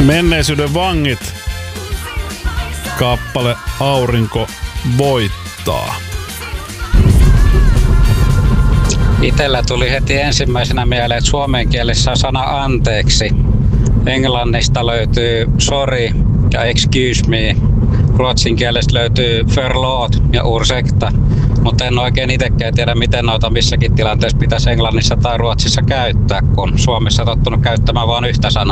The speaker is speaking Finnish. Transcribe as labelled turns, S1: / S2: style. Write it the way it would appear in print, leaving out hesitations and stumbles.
S1: Menneisyyden vangit. Kappale Aurinko voittaa.
S2: Itellä tuli heti ensimmäisenä mieleen, että suomen kielessä on sana anteeksi. Englannista löytyy sorry ja excuse me. Ruotsin kielestä löytyy förlåt ja ursäkta. Mutta en oikein itsekään tiedä, miten noita missäkin tilanteessa pitäisi Englannissa tai Ruotsissa käyttää, kun Suomessa on tottunut käyttämään vain yhtä sanaa.